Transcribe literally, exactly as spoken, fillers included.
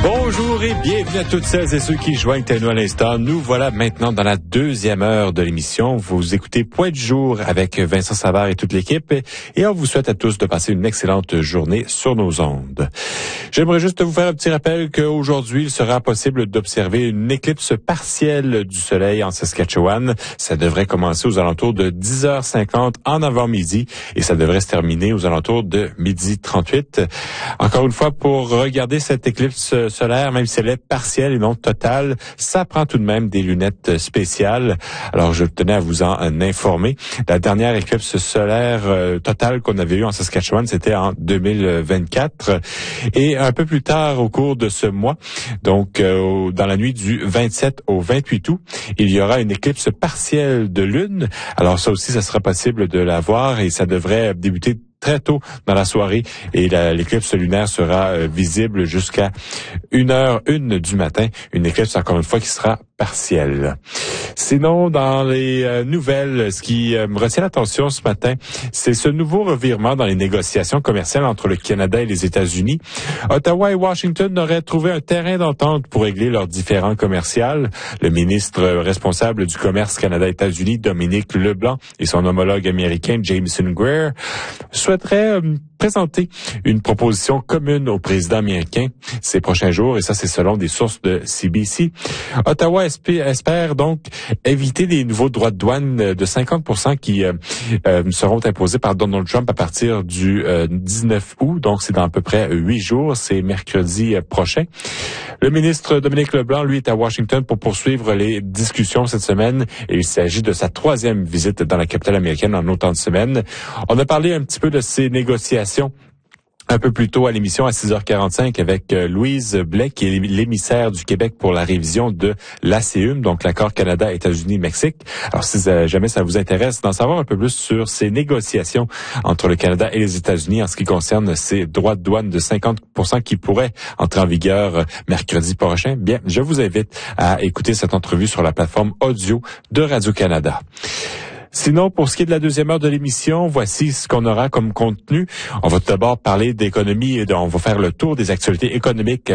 Bonjour et bienvenue à toutes celles et ceux qui joignent à nous à l'instant. Nous voilà maintenant dans la deuxième heure de l'émission. Vous écoutez Point du jour avec Vincent Savard et toute l'équipe et on vous souhaite à tous de passer une excellente journée sur nos ondes. J'aimerais juste vous faire un petit rappel qu'aujourd'hui, il sera possible d'observer une éclipse partielle du soleil en Saskatchewan. Ça devrait commencer aux alentours de dix heures cinquante en avant-midi et ça devrait se terminer aux alentours de midi trente-huit. Encore une fois, pour regarder cette éclipse solaire, même si elle est partielle et non totale, ça prend tout de même des lunettes spéciales. Alors, je tenais à vous en informer. La dernière éclipse solaire euh, totale qu'on avait eue en Saskatchewan, c'était en deux mille vingt-quatre. Et un peu plus tard, au cours de ce mois, donc euh, dans la nuit du vingt-sept au vingt-huit août, il y aura une éclipse partielle de lune. Alors, ça aussi, ça sera possible de la voir et ça devrait débuter très tôt dans la soirée et la, l'éclipse lunaire sera euh, visible jusqu'à une heure une du matin. Une éclipse, encore une fois, qui sera partielle. Sinon, dans les euh, nouvelles, ce qui euh, me retient l'attention ce matin, c'est ce nouveau revirement dans les négociations commerciales entre le Canada et les États-Unis. Ottawa et Washington auraient trouvé un terrain d'entente pour régler leurs différends commerciaux. Le ministre responsable du commerce Canada-États-Unis, Dominique Leblanc, et son homologue américain, Jameson Greer, souhaiteraient euh, présenter une proposition commune au président américain ces prochains jours, et ça, c'est selon des sources de C B C. Ottawa espère donc éviter des nouveaux droits de douane de cinquante pour cent qui euh, euh, seront imposés par Donald Trump à partir du euh, dix-neuf août, donc c'est dans à peu près huit jours, c'est mercredi prochain. Le ministre Dominique Leblanc, lui, est à Washington pour poursuivre les discussions cette semaine, et il s'agit de sa troisième visite dans la capitale américaine en autant de semaines. On a parlé un petit peu de ces négociations un peu plus tôt à l'émission à six heures quarante-cinq avec euh, Louise Blais, qui est l'émissaire du Québec pour la révision de l'A C U M, donc l'accord Canada-États-Unis-Mexique. Alors, si euh, jamais ça vous intéresse d'en savoir un peu plus sur ces négociations entre le Canada et les États-Unis en ce qui concerne ces droits de douane de cinquante pour cent qui pourraient entrer en vigueur euh, mercredi prochain, bien, je vous invite à écouter cette entrevue sur la plateforme audio de Radio-Canada. Sinon, pour ce qui est de la deuxième heure de l'émission, voici ce qu'on aura comme contenu. On va tout d'abord parler d'économie et de, on va faire le tour des actualités économiques